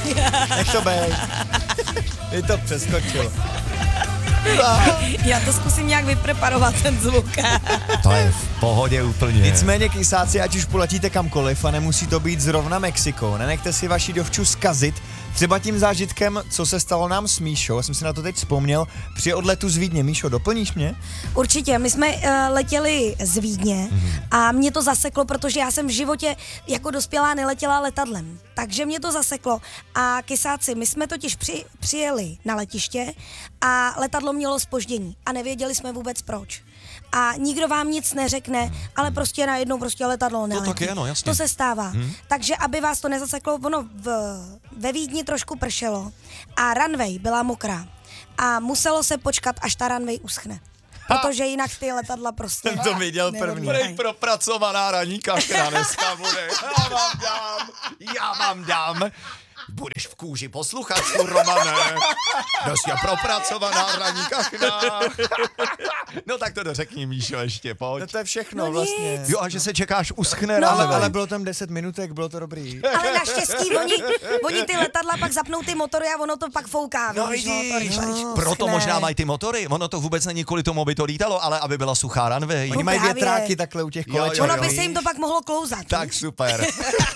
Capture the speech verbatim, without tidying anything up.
Nech to bej. Je to přeskočilo. Já to zkusím nějak vypreparovat, ten zvuk. To je v pohodě úplně. Nicméně kysáci, ať už poletíte kamkoliv a nemusí to být zrovna Mexiko, nenechte si vaši dovču zkazit, třeba tím zážitkem, co se stalo nám s Míšou, já jsem si na to teď vzpomněl, při odletu z Vídně. Míšo, doplníš mě? Určitě, my jsme uh, letěli z Vídně a mě to zaseklo, protože já jsem v životě jako dospělá neletěla letadlem. Takže mě to zaseklo a kysáci, my jsme totiž při, přijeli na letiště a letadlo mělo zpoždění a nevěděli jsme vůbec proč. A nikdo vám nic neřekne, ale prostě najednou prostě letadlo neletí. To tak je, no, jasně. To se stává. Hmm. Takže aby vás to nezaseklo, ono v, ve Vídni trošku pršelo a runway byla mokrá. A muselo se počkat, až ta runway uschne. Protože jinak ty letadla prostě... Jsem to viděl první. Prej propracovaná raníka, která dneska bude. Já vám dám, já vám dám. Budeš v kůži posluchačku, Romane. Dost je propracovaná raníka. No tak to dořekni, Míšo, ještě, pojď. No to je všechno No vlastně. nic. Jo, a že se čekáš uschne No. Ale, ráno. ale bylo tam deset minutek, bylo to dobrý. Ale naštěstí oni, oni ty letadla pak zapnou ty motory a ono to pak fouká. No víš, vidíš, no, to rychle, když proto uschne. možná mají ty motory. Ono to vůbec není kvůli tomu, aby to lítalo, ale aby byla suchá runway. Oni mají právě. větráky takhle u těch Jo, jo, koleček. Ono jo. by se jim to pak mohlo klouzat. Tak super.